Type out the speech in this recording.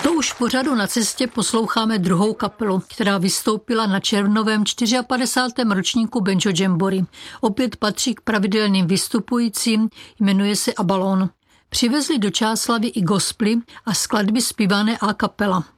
To už v pořadu Na cestě posloucháme druhou kapelu, která vystoupila na červnovém 54. ročníku Banjo Jamboree. Opět patří k pravidelným vystupujícím, jmenuje se Abalone. Přivezli do Čáslavi i gospely a skladby zpívané a cappella.